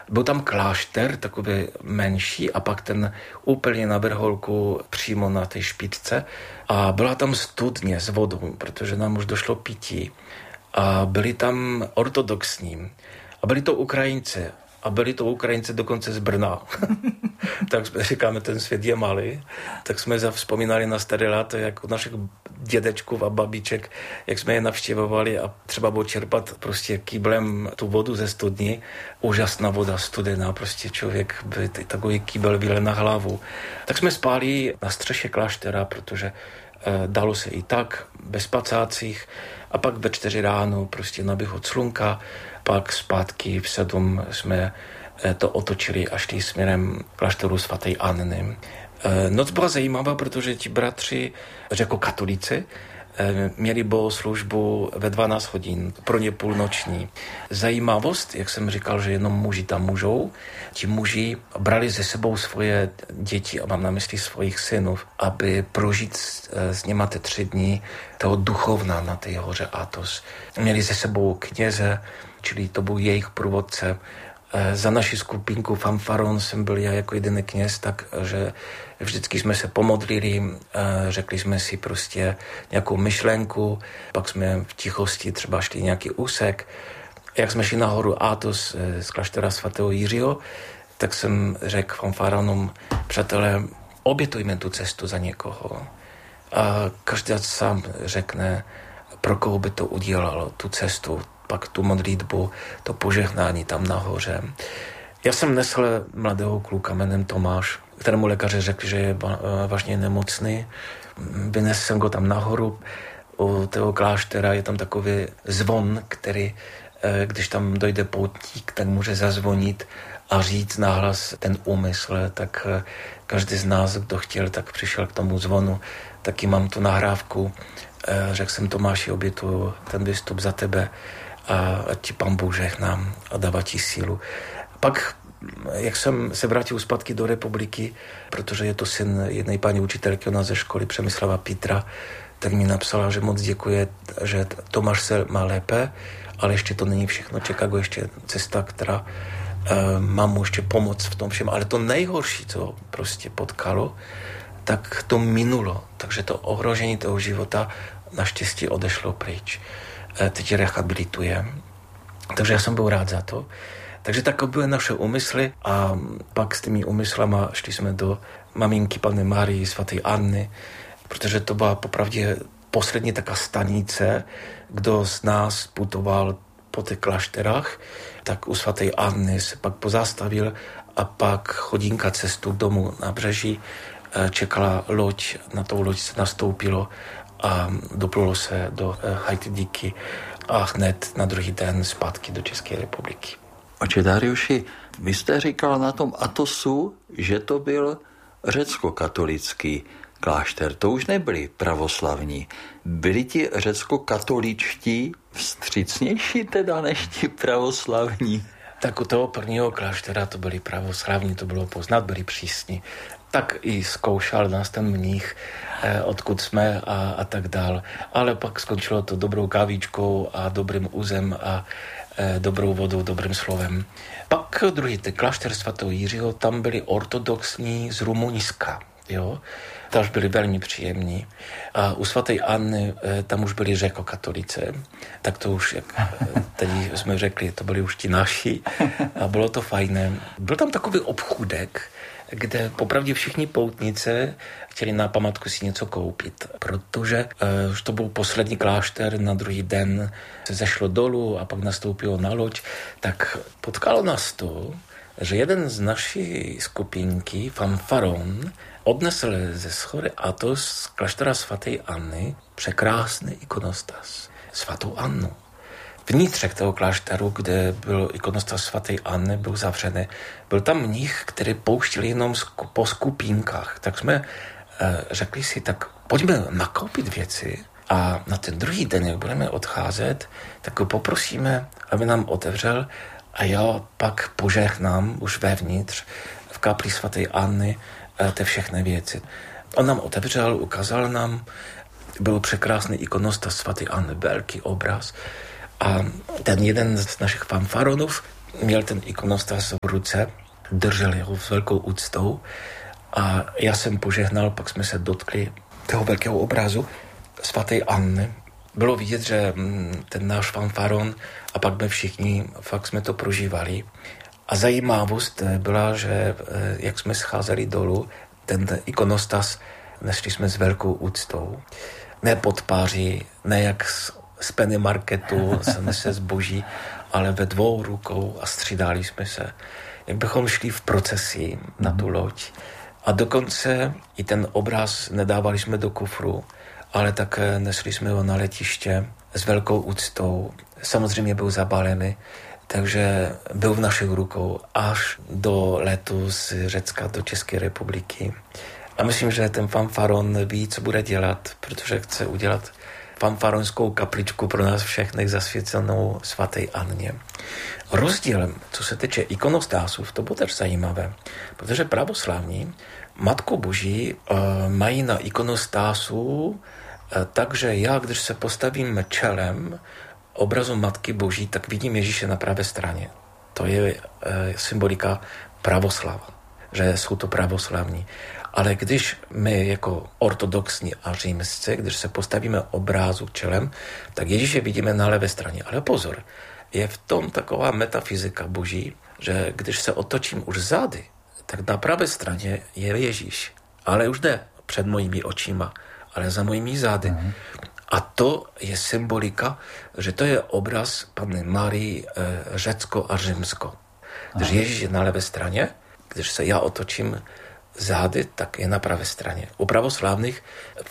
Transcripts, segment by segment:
Byl tam klášter, takový menší, a pak ten úplně na vrcholku přímo na té špičce. A byla tam studně s vodou, protože nám už došlo pití. A byli tam ortodoxní. A byli to Ukrajinci. A byli to Ukrajinci dokonce z Brna. Tak říkáme, ten svět je malý. Tak jsme zavzpomínali na staré léta, jak u našich dědečků a babiček, jak jsme je navštěvovali a třeba bylo čerpat prostě kýblem tu vodu ze studny. Úžasná voda, studená, prostě člověk by takový kýbel vylil na hlavu. Tak jsme spali na střeše kláštera, protože dalo se i tak, bez spacácích. A pak ve 4 ráno prostě na východ slunka, pak zpátky v 7 jsme to otočili a šli směrem klášteru svaté Anny. Noc byla zajímavá, protože ti bratři, řekokatolíci, měli bohoslužbu ve 12 hodin, pro ně půlnoční. Zajímavost, jak jsem říkal, že jenom muži tam můžou, ti muži brali ze sebou svoje děti, a mám na mysli svojich synů, aby prožít s nimi 3 dny toho duchovna na té hoře Athos. Měli ze sebou kněze, čili to byl jejich průvodce. Za naši skupinku Fanfaron jsem byl já jako jediný kněz, takže vždycky jsme se pomodlili, řekli jsme si prostě nějakou myšlenku, pak jsme v tichosti třeba šli nějaký úsek. Jak jsme šli nahoru Athos z kláštera svatého Jiřího, tak jsem řekl Fanfaronům, přátelé, obětujme tu cestu za někoho. A každý sám řekne, pro koho by to udělalo, tu cestu, pak tu modlitbu, to požehnání tam nahoře. Já jsem nesl mladého kluka jménem Tomáš, kterému lékaře řekl, že je vážně nemocný. Vynesl jsem ho tam nahoru. U toho kláštera je tam takový zvon, který, když tam dojde poutník, tak může zazvonit a říct nahlas ten úmysl. Tak každý z nás, kdo chtěl, tak přišel k tomu zvonu. Taky mám tu nahrávku. Řekl jsem Tomáši, obětuju ten výstup za tebe a ti Pán Bůh žehná a dává ti sílu. Pak, jak jsem se vrátil zpátky do republiky, protože je to syn jedné paní učitelky, ona ze školy Přemysla Pítra, tak mi napsala, že moc děkuje, že Tomáš se má lépe, ale ještě to není všechno, čeká go ještě cesta, která má mu ještě pomoct v tom všem. Ale to nejhorší, co prostě potkalo, tak to minulo. Takže to ohrožení toho života naštěstí odešlo pryč. Teď rehabilituje. Takže já jsem byl rád za to. Takže takové byly naše úmysly a pak s těmi úmyslama šli jsme do maminky Panny Marii, svaté Anny, protože to byla popravdě poslední taká stanice, kdo z nás putoval po těch klášterách, tak u svaté Anny se pak pozastavil a pak hodinka cestu domů na břeží čekala loď, na tou loď se nastoupilo a doplulo se do Haiti a hned na druhý den zpátky do České republiky. Oče Dariuši, vy jste říkal na tom Athosu, že to byl řecko-katolický klášter. To už nebyli pravoslavní. Byli ti řecko-katoličtí vstřícnější teda než ti pravoslavní? Tak u toho prvního kláštera to byli pravoslavní, to bylo poznat, byli přísní. Tak i zkoušel nás ten mních, odkud jsme a tak dál. Ale pak skončilo to dobrou kávičkou a dobrým územ a dobrou vodou, dobrým slovem. Pak druhý, klášter svatého Jiřího, tam byli ortodoxní z Rumunska, jo. Tam už byli velmi příjemní. A u svaté Anny tam už byli řekokatolice, tak to už, jak teď jsme řekli, to byli už ti naši a bylo to fajné. Byl tam takový obchůdek, kde popravdě všichni poutnice chtěli na památku si něco koupit, protože už to byl poslední klášter, na druhý den se zešlo dolů a pak nastoupilo na loď, tak potkalo nás to, že jeden z naší skupinky, Fanfaron, odnesl ze schory Athos z kláštera svaté Anny překrásný ikonostas, svatou Annu. Vnitřek toho klášteru, kde byl ikonostas svaté Anny, byl zavřený. Byl tam mnich, který pouštěl jenom po skupinkách. Tak jsme řekli si, tak pojďme nakoupit věci a na ten druhý den, jak budeme odcházet, tak ho poprosíme, aby nám otevřel a já pak požehnám už vevnitř v kapli svaté Anny ty všechny věci. On nám otevřel, ukázal nám, byl překrásný ikonostas svaté Anny, velký obraz. A ten jeden z našich fanfaronů měl ten ikonostas v ruce, držel ho s velkou úctou a já jsem požehnal, pak jsme se dotkli toho velkého obrazu svaté Anny. Bylo vidět, že ten náš fanfaron a pak my všichni fakt jsme to prožívali. A zajímavost byla, že jak jsme scházeli dolů, ten ikonostas nesli jsme s velkou úctou. Ne pod páří, ne jak z penny marketu se nese zboží, ale ve dvou rukou a střídali jsme se. Jak bychom šli v procesi na tu loď. A dokonce i ten obraz nedávali jsme do kufru, ale také nesli jsme ho na letiště s velkou úctou. Samozřejmě byl zabalený, takže byl v našich rukou až do letu z Řecka do České republiky. A myslím, že ten fanfaron ví, co bude dělat, protože chce udělat fanfaronskou kapličku pro nás všechny zasvěcenou svaté Anně. Rozdíl, co se týče ikonostásů, to bylo też zajímavé, protože pravoslavní Matku Boží mají na ikonostásu, takže já, když se postavím čelem obrazu Matky Boží, tak vidím Ježíše na pravé straně. To je symbolika pravoslava, že jsou to pravoslavní. Ale když my jako ortodoxní a římsci, když se postavíme obrázu čelem, tak Ježíše vidíme na levé straně. Ale pozor, je v tom taková metafyzika Boží, že když se otočím už zády, tak na pravé straně je Ježíš. Ale už ne před mojimi očima, ale za mojimi zády. A to je symbolika, že to je obraz Panny Marii Řecko a Římsko. Když Ježíš je na levé straně, když se já otočím zády, tak je na pravé straně. U pravoslavných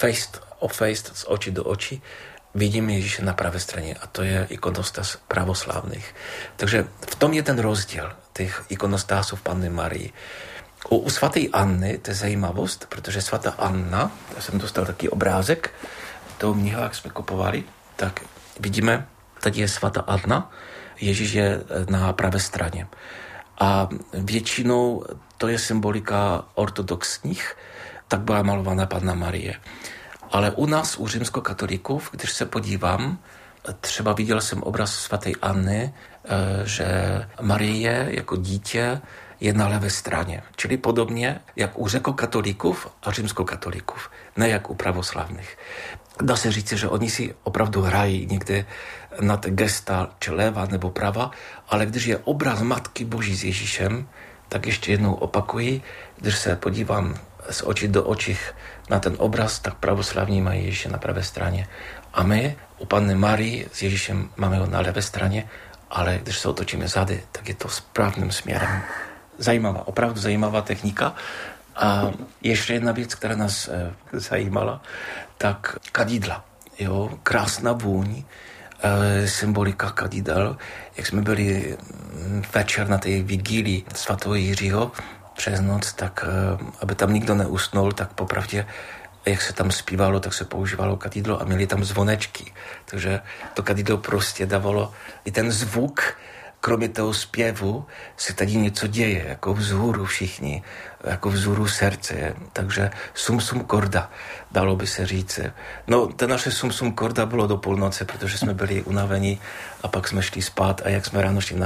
face z očí do očí vidím Ježíše na pravé straně a to je ikonostas pravoslavných. Takže v tom je ten rozdíl těch ikonostásů Panny Marii. U svaté Anny to je zajímavost, protože svatá Anna, já jsem dostal taky obrázek toho mnicha, jak jsme kupovali, tak vidíme, tady je svatá Anna, Ježíš je na pravé straně. A většinou to je symbolika ortodoxních, tak byla malovaná Panna Marie. Ale u nás, u římskokatolíků, když se podívám, třeba viděl jsem obraz svaté Anny, že Marie jako dítě je na levé straně. Čili podobně jak u řekokatolíků a římskokatolíků, ne jak u pravoslavných. Dá se říct, že oni si opravdu hrají někde na ty gesta, či leva nebo prava, ale když je obraz Matky Boží s Ježíšem, tak ještě jednou opakuji, když se podívám z očí do očích na ten obraz, tak pravoslavní mají Ježíše na pravé straně. A my u Panny Marii s Ježíšem máme ho na levé straně, ale když se otočíme zády, tak je to správným směrem. Zajímavá, opravdu zajímavá technika. A ještě jedna věc, která nás zajímala, tak kadidla. Jo, krásná vůň, symbolika kadidel. Jak jsme byli večer na té vigílii svatého Jiřího přes noc, tak aby tam nikdo neusnul, tak popravdě, jak se tam zpívalo, tak se používalo kadidlo a měli tam zvonečky. Takže to kadidlo prostě dávalo i ten zvuk, kromě toho zpěvu se tady něco děje, jako vzhůru všichni, jako vzhůru srdce. Takže sum sum corda, dalo by se říct. No, to naše sum sum corda bylo do půlnoci, protože jsme byli unavení a pak jsme šli spát a jak jsme ráno šli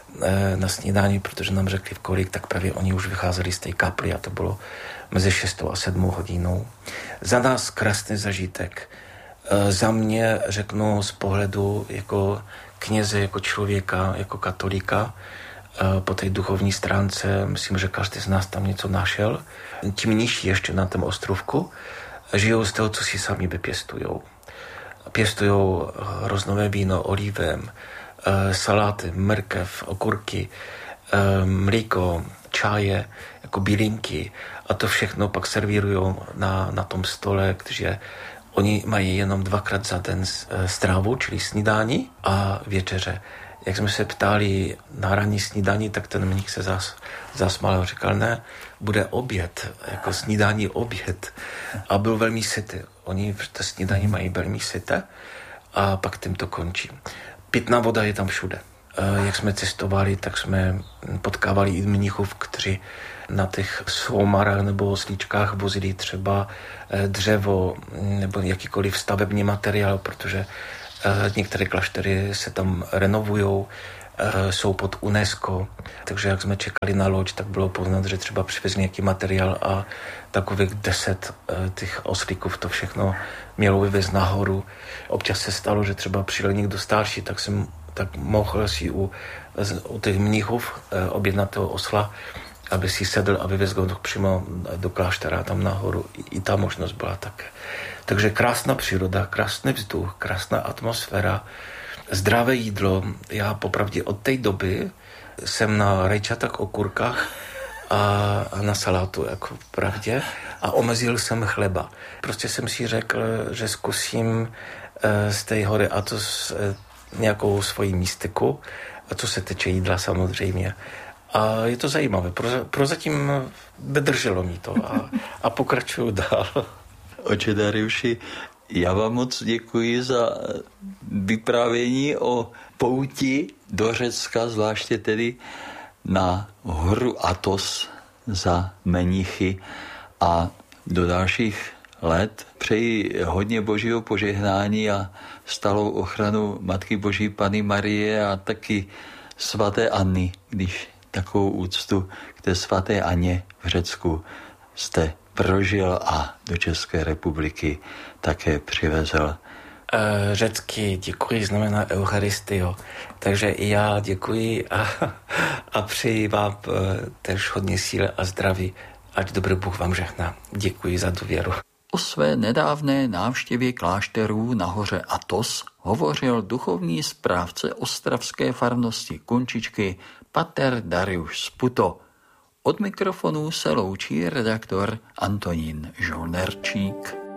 na snídání, protože nám řekli v kolik, tak právě oni už vycházeli z té kaply a to bylo mezi 6 a 7 hodinou. Za nás krásný zažitek. Za mě řeknu z pohledu jako kněze, jako člověka, jako katolíka, po té duchovní stránce, myslím, že každý z nás tam něco našel. Tím nižší ještě na tom ostrovku žijou z toho, co si sami vypěstujou. Pěstujou roznové víno, olivem, saláty, mrkev, okurky, mlíko, čaje, jako bylinky a to všechno pak servírují na tom stole, protože oni mají jenom 2krát za den strávu, čili snídání a večeře. Jak jsme se ptali na ranní snídání, tak ten mnich se zasmál a říkal, ne, bude oběd, jako snídání oběd. A byl velmi sytý. Oni v té snídání mají velmi syté a pak tím to končí. Pitná voda je tam všude. Jak jsme cestovali, tak jsme potkávali i mnichů, kteří na těch soumarách nebo oslíčkách vozili třeba dřevo nebo jakýkoliv stavební materiál, protože některé kláštery se tam renovujou jsou pod UNESCO, takže jak jsme čekali na loď, tak bylo poznat, že třeba přivezli nějaký materiál a takových 10 těch oslíků to všechno mělo vyvést nahoru. Občas se stalo, že třeba přijel někdo starší, tak mohl si u těch mnichů objednat toho osla, aby si sedl a vyvez ho přímo do kláštera tam nahoru. I ta možnost byla také. Takže krásná příroda, krásný vzduch, krásná atmosféra, zdravé jídlo. Já popravdě od té doby jsem na rajčatách, okurkách a na salátu, jako pravdě, a omezil jsem chleba. Prostě jsem si řekl, že zkusím z té hory Athos nějakou svoji mystiku, a co se týče jídla samozřejmě. A je to zajímavé. Prozatím vydrželo mi to a pokračuju dál. Oče Dariuši, já vám moc děkuji za vyprávění o pouti do Řecka, zvláště tedy na horu Athos za mnichy, a do dalších let přeji hodně Božího požehnání a stálou ochranu Matky Boží Panny Marie a taky svaté Anny, když takovou úctu k té svaté Anně v Řecku jste prožil a do České republiky také přivezl. Řecky děkuji znamená Eucharistio, takže i já děkuji a přeji vám tež hodně síly a zdraví, ať dobrý Bůh vám žehná. Děkuji za důvěru. O své nedávné návštěvě klášterů na hoře Athos hovořil duchovní správce ostravské farnosti Kunčičky pater Dariuš Sputo. Od mikrofonu se loučí redaktor Antonín Žolnerčík.